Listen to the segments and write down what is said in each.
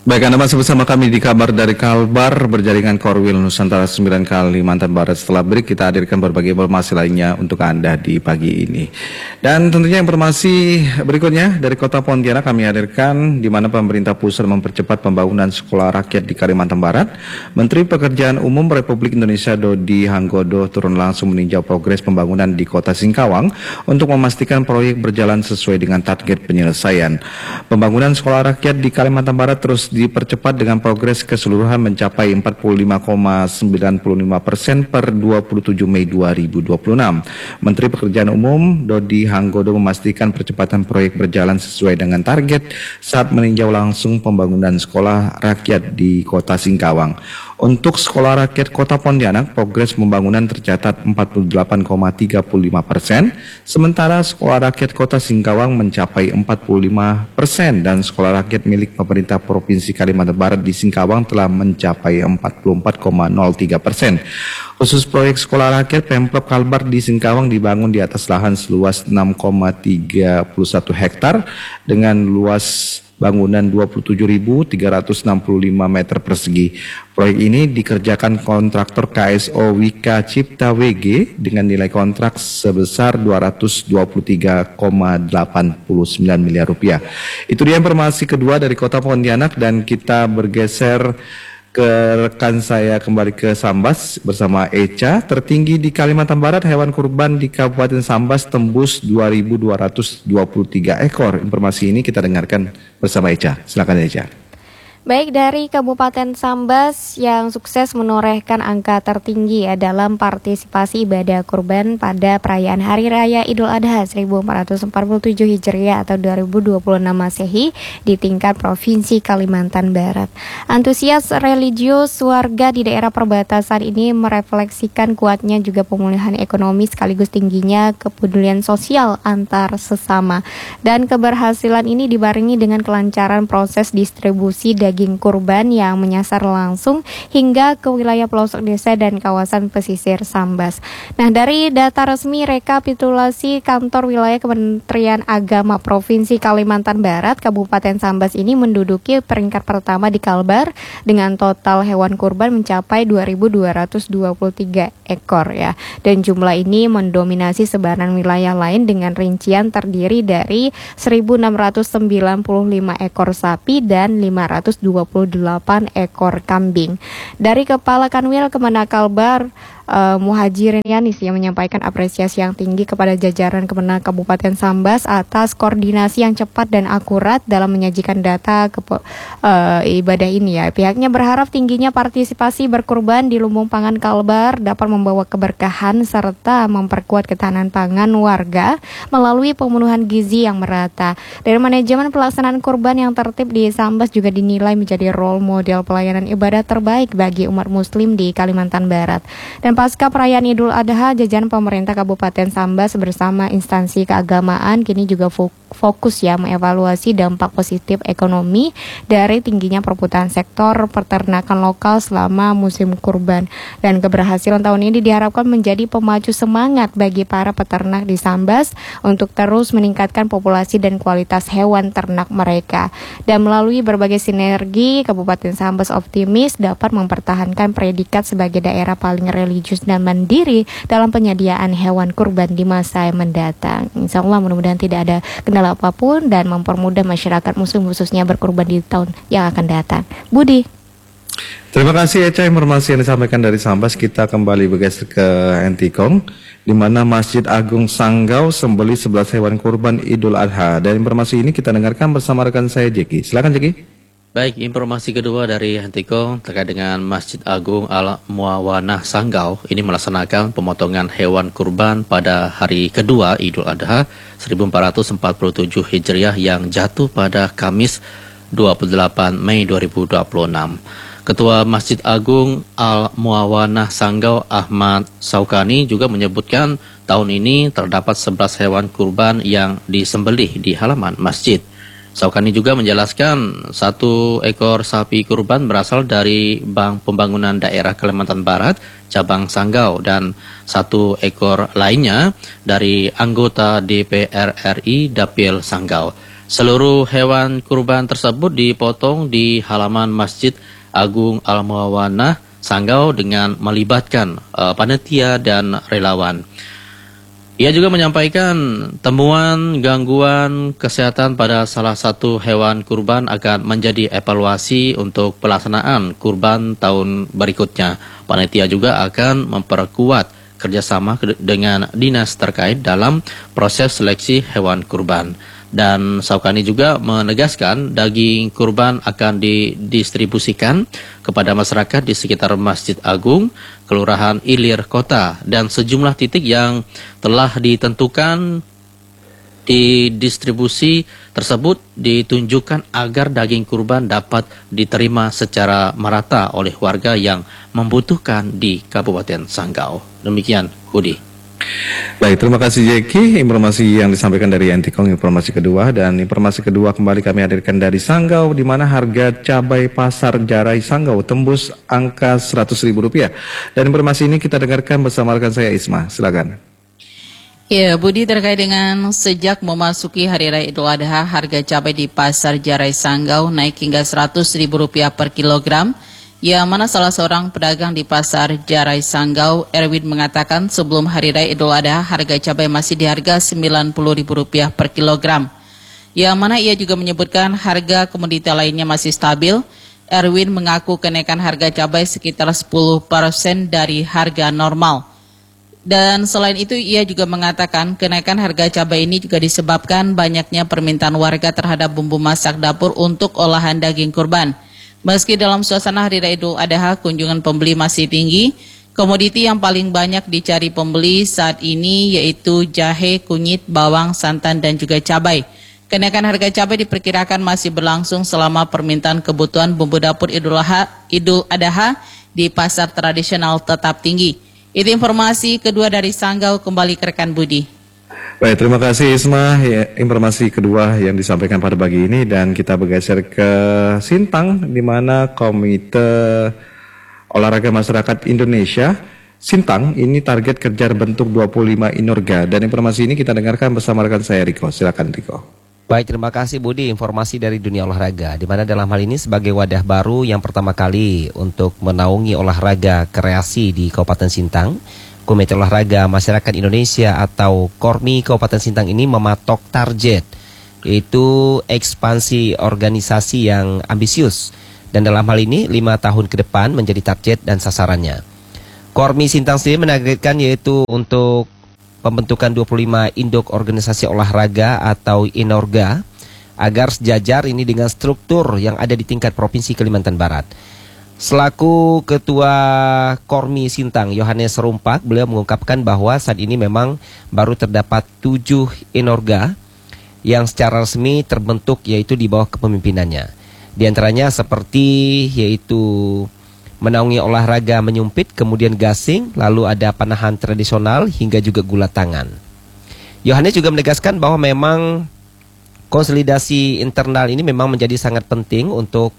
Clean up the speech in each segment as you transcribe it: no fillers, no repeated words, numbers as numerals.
Baik, Anda masih bersama kami di kabar dari Kalbar berjaringan Korwil Nusantara 9 Kalimantan Barat. Setelah break kita hadirkan berbagai informasi lainnya untuk Anda di pagi ini. Dan tentunya informasi berikutnya dari Kota Pontianak kami hadirkan di mana pemerintah pusat mempercepat pembangunan sekolah rakyat di Kalimantan Barat. Menteri Pekerjaan Umum Republik Indonesia Dodi Hanggodo turun langsung meninjau progres pembangunan di Kota Singkawang untuk memastikan proyek berjalan sesuai dengan target penyelesaian. Pembangunan sekolah rakyat di Kalimantan Barat terus dipercepat dengan progres keseluruhan mencapai 45,95% per 27 Mei 2026. Menteri Pekerjaan Umum Dodi Hanggodo memastikan percepatan proyek berjalan sesuai dengan target saat meninjau langsung pembangunan sekolah rakyat di Kota Singkawang. Untuk sekolah rakyat Kota Pontianak, progres pembangunan tercatat 48,35%, sementara sekolah rakyat Kota Singkawang mencapai 45% dan sekolah rakyat milik pemerintah Provinsi Kalimantan Barat di Singkawang telah mencapai 44,03%. Khusus proyek sekolah rakyat Pemprov Kalbar di Singkawang dibangun di atas lahan seluas 6,31 hektar dengan luas bangunan 27.365 meter persegi. Proyek ini dikerjakan kontraktor KSO Wika Cipta WG dengan nilai kontrak sebesar 223,89 miliar rupiah. Itu dia informasi kedua dari Kota Pontianak dan kita bergeser ke rekan saya kembali ke Sambas bersama Echa. Tertinggi di Kalimantan Barat, hewan kurban di Kabupaten Sambas tembus 2.223 ekor. Informasi ini kita dengarkan bersama Echa. Silakan Echa. Baik, dari Kabupaten Sambas yang sukses menorehkan angka tertinggi dalam partisipasi ibadah kurban pada perayaan Hari Raya Idul Adha 1447 Hijriah atau 2026 Masehi di tingkat Provinsi Kalimantan Barat. Antusias religius warga di daerah perbatasan ini merefleksikan kuatnya juga pemulihan ekonomi sekaligus tingginya kepedulian sosial antar sesama. Dan keberhasilan ini dibarengi dengan kelancaran proses distribusi daging kurban yang menyasar langsung hingga ke wilayah pelosok desa dan kawasan pesisir Sambas. Nah, dari data resmi rekapitulasi kantor wilayah Kementerian Agama Provinsi Kalimantan Barat, Kabupaten Sambas ini menduduki peringkat pertama di Kalbar dengan total hewan kurban mencapai 2.223 ekor ya. Dan jumlah ini mendominasi sebaran wilayah lain dengan rincian terdiri dari 1.695 ekor sapi dan 528 ekor kambing. Dari Kepala Kanwil Kemenak Kalbar, Muhajirin Yanis yang menyampaikan apresiasi yang tinggi kepada jajaran Kemenak Kabupaten Sambas atas koordinasi yang cepat dan akurat dalam menyajikan data ibadah ini ya. Pihaknya berharap tingginya partisipasi berkurban di lumbung pangan Kalbar dapat membawa keberkahan serta memperkuat ketahanan pangan warga melalui pemenuhan gizi yang merata. Dari manajemen pelaksanaan kurban yang tertib di Sambas juga dinilai menjadi role model pelayanan ibadah terbaik bagi umat muslim di Kalimantan Barat. Dan pasca perayaan Idul Adha, jajaran pemerintah Kabupaten Sambas bersama instansi keagamaan kini juga fokus ya mengevaluasi dampak positif ekonomi dari tingginya perputaran sektor peternakan lokal selama musim kurban. Dan keberhasilan tahun ini diharapkan menjadi pemacu semangat bagi para peternak di Sambas untuk terus meningkatkan populasi dan kualitas hewan ternak mereka. Dan melalui berbagai sinergi, Kabupaten Sambas optimis dapat mempertahankan predikat sebagai daerah paling religius dan mandiri dalam penyediaan hewan kurban di masa yang mendatang. Insya Allah mudah-mudahan tidak ada kendala apapun dan mempermudah masyarakat muslim khususnya berkurban di tahun yang akan datang. Budi. Terima kasih Echa, informasi yang disampaikan dari Sambas. Kita kembali bergeser ke Entikong, di mana Masjid Agung Sanggau sembelih 11 hewan kurban Idul Adha. Dan informasi ini kita dengarkan bersama rekan saya Jeki. Silakan Jeki. Baik, informasi kedua dari Hentiko terkait dengan Masjid Agung Al-Muawanah Sanggau ini melaksanakan pemotongan hewan kurban pada hari kedua Idul Adha 1447 Hijriah yang jatuh pada Kamis 28 Mei 2026. Ketua Masjid Agung Al-Muawanah Sanggau Ahmad Saukani juga menyebutkan tahun ini terdapat 11 hewan kurban yang disembelih di halaman masjid. Saukani juga menjelaskan 1 ekor sapi kurban berasal dari Bank Pembangunan Daerah Kalimantan Barat, cabang Sanggau, dan 1 ekor lainnya dari anggota DPR RI Dapil Sanggau. Seluruh hewan kurban tersebut dipotong di halaman Masjid Agung Al-Muawanah Sanggau dengan melibatkan panitia dan relawan. Ia juga menyampaikan temuan gangguan kesehatan pada salah satu hewan kurban akan menjadi evaluasi untuk pelaksanaan kurban tahun berikutnya. Panitia juga akan memperkuat kerjasama dengan dinas terkait dalam proses seleksi hewan kurban. Dan Saukani juga menegaskan daging kurban akan didistribusikan kepada masyarakat di sekitar Masjid Agung, Kelurahan Ilir Kota, dan sejumlah titik yang telah ditentukan di distribusi tersebut ditunjukkan agar daging kurban dapat diterima secara merata oleh warga yang membutuhkan di Kabupaten Sanggau. Demikian, Budi. Baik, terima kasih Jeki. Informasi yang disampaikan dari Antikong, informasi kedua. Dan informasi kedua kembali kami hadirkan dari Sanggau, di mana harga cabai pasar Jarai Sanggau tembus angka Rp100.000. Dan informasi ini kita dengarkan bersama rekan saya Isma. Silakan. Ya, Budi, terkait dengan sejak memasuki Hari Raya Idul Adha, harga cabai di pasar Jarai Sanggau naik hingga Rp100.000 per kilogram. Yang mana salah seorang pedagang di pasar Jarai Sanggau, Erwin, mengatakan sebelum Hari Raya Idul Adha harga cabai masih di harga Rp90.000 per kilogram. Yang mana ia juga menyebutkan harga komoditi lainnya masih stabil. Erwin mengaku kenaikan harga cabai sekitar 10% dari harga normal. Dan selain itu ia juga mengatakan kenaikan harga cabai ini juga disebabkan banyaknya permintaan warga terhadap bumbu masak dapur untuk olahan daging kurban. Meski dalam suasana Hari Raya Idul Adha kunjungan pembeli masih tinggi, komoditi yang paling banyak dicari pembeli saat ini yaitu jahe, kunyit, bawang, santan, dan juga cabai. Kenaikan harga cabai diperkirakan masih berlangsung selama permintaan kebutuhan bumbu dapur Idul Adha di pasar tradisional tetap tinggi. Itu informasi kedua dari Sanggau, kembali ke rekan Budi. Baik, terima kasih Isma. Ya, informasi kedua yang disampaikan pada pagi ini, dan kita bergeser ke Sintang, di mana Komite Olahraga Masyarakat Indonesia Sintang ini target kejar bentuk 25 Inorga. Dan informasi ini kita dengarkan bersama rekan saya Riko. Silakan Riko. Baik, terima kasih Budi. Informasi dari dunia olahraga, di mana dalam hal ini sebagai wadah baru yang pertama kali untuk menaungi olahraga kreasi di Kabupaten Sintang, Komite Olahraga Masyarakat Indonesia atau KORMI Kabupaten Sintang ini mematok target, yaitu ekspansi organisasi yang ambisius. Dan dalam hal ini 5 tahun ke depan menjadi target dan sasarannya. KORMI Sintang sendiri menargetkan yaitu untuk pembentukan 25 induk organisasi olahraga atau INORGA agar sejajar ini dengan struktur yang ada di tingkat Provinsi Kalimantan Barat. Selaku Ketua KORMI Sintang, Yohanes Serumpak, beliau mengungkapkan bahwa saat ini memang baru terdapat 7 INORGA yang secara resmi terbentuk yaitu di bawah kepemimpinannya. Di antaranya seperti yaitu menaungi olahraga menyumpit, kemudian gasing, lalu ada panahan tradisional hingga juga gulat tangan. Yohanes juga menegaskan bahwa memang konsolidasi internal ini memang menjadi sangat penting untuk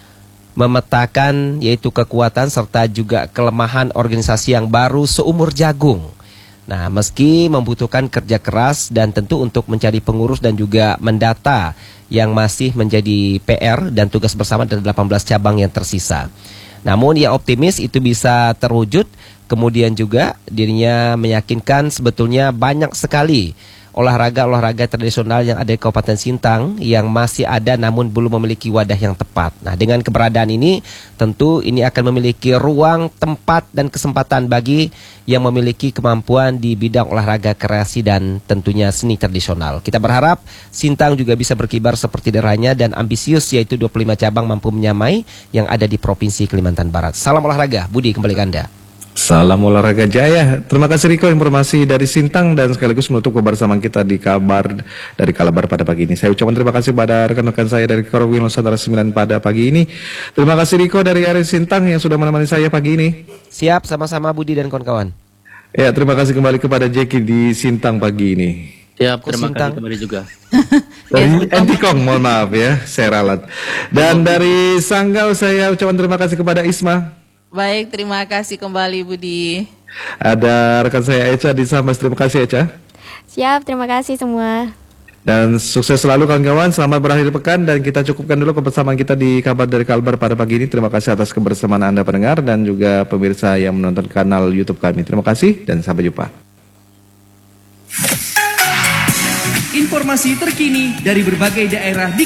memetakan yaitu kekuatan serta juga kelemahan organisasi yang baru seumur jagung. Nah, meski membutuhkan kerja keras dan tentu untuk mencari pengurus dan juga mendata yang masih menjadi PR dan tugas bersama dari 18 cabang yang tersisa. Namun ia optimis itu bisa terwujud. Kemudian juga dirinya meyakinkan sebetulnya banyak sekali olahraga-olahraga tradisional yang ada di Kabupaten Sintang yang masih ada namun belum memiliki wadah yang tepat. Nah, dengan keberadaan ini tentu ini akan memiliki ruang, tempat, dan kesempatan bagi yang memiliki kemampuan di bidang olahraga kreasi dan tentunya seni tradisional. Kita berharap Sintang juga bisa berkibar seperti daerahnya dan ambisius yaitu 25 cabang mampu menyamai yang ada di Provinsi Kalimantan Barat. Salam olahraga, Budi kembali ke Anda. Salam olahraga jaya. Terima kasih Riko, informasi dari Sintang dan sekaligus menutup kebersamaan kita di kabar dari Kalabar pada pagi ini. Saya ucapkan terima kasih pada rekan-rekan saya dari Korwil Nusantara 9 pada pagi ini. Terima kasih Riko dari area Sintang yang sudah menemani saya pagi ini. Siap, sama-sama Budi dan kawan-kawan. Ya, terima kasih kembali kepada Jeki di Sintang pagi ini. Siap, terima kasih kembali juga. Dari Antikong, mohon maaf ya, saya ralat. Dan dari Sanggau saya ucapkan terima kasih kepada Isma. Baik, terima kasih kembali Budi. Ada rekan saya Eca di Sambas, terima kasih Eca. Siap, terima kasih semua. Dan sukses selalu kawan-kawan, selamat berakhir pekan dan kita cukupkan dulu kebersamaan kita di Kabar dari Kalbar pada pagi ini. Terima kasih atas kebersamaan Anda pendengar dan juga pemirsa yang menonton kanal YouTube kami. Terima kasih dan sampai jumpa. Informasi terkini dari berbagai daerah di